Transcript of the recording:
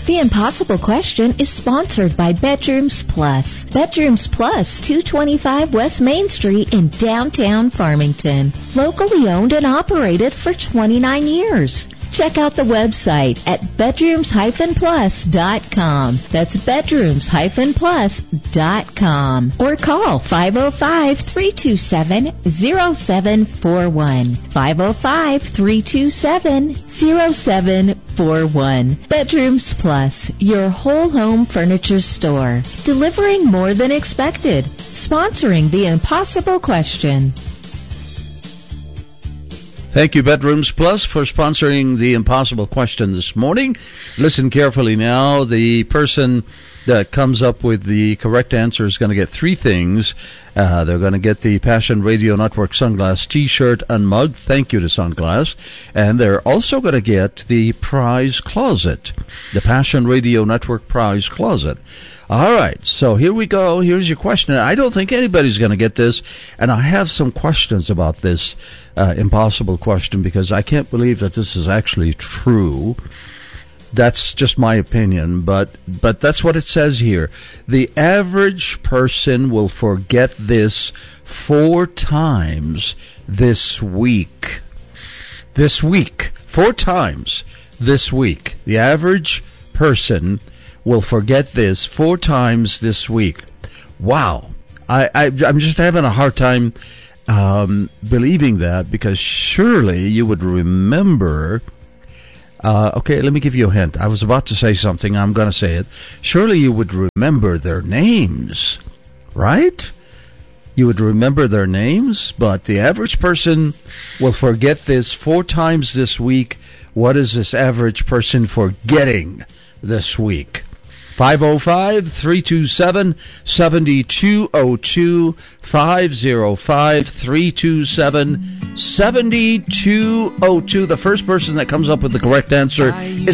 The Impossible Question is sponsored by Bedrooms Plus. Bedrooms Plus, 225 West Main Street in downtown Farmington. Locally owned and operated for 29 years. Check out the website at bedrooms-plus.com. That's bedrooms-plus.com. Or call 505-327-0741. 505-327-0741. Bedrooms Plus, your whole home furniture store. Delivering more than expected. Sponsoring The Impossible Question. Thank you, Bedrooms Plus, for sponsoring The Impossible Question this morning. Listen carefully now. The person that comes up with the correct answer is going to get three things. They're going to get the Passion Radio Network Sunglass T-shirt and mug. Thank you to Sunglass. And they're also going to get the prize closet, the Passion Radio Network prize closet. All right, so here we go. Here's your question. I don't think anybody's going to get this, and I have some questions about this impossible question because I can't believe that this is actually true. That's just my opinion, but that's what it says here. The average person will forget this 4 times this week. This week. 4 times this week. The average person will forget this 4 times this week. Wow. I'm just having a hard time believing that, because surely you would remember. Okay, let me give you a hint. I was about to say something. I'm going to say it. Surely you would remember their names, right? You would remember their names, but the average person will forget this 4 times this week. What is this average person forgetting this week? 505-327-7202, 505-327-7202. The first person that comes up with the correct answer is